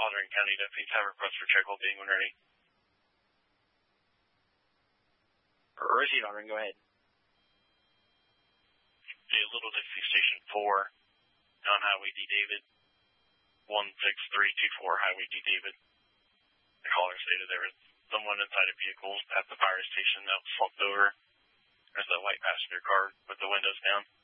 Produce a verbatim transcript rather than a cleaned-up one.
Haldern County deputies have requests for check hold being when ready. Proceed, Haldern, go ahead. The Little Dixie Station four on Highway D. David, one six three two four Highway D. David. The caller stated there was someone inside a vehicle at the fire station that was slumped over. There's a white passenger car with the windows down.